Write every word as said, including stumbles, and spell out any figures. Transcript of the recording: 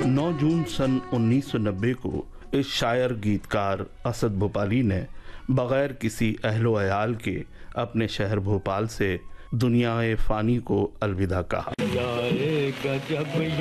नौ जून सन उन्नीस सौ नब्बे को इस शायर गीतकार असद भोपाली ने बगैर किसी अहलो अयाल के अपने शहर भोपाल से दुनियाए फ़ानी को अलविदा कहा।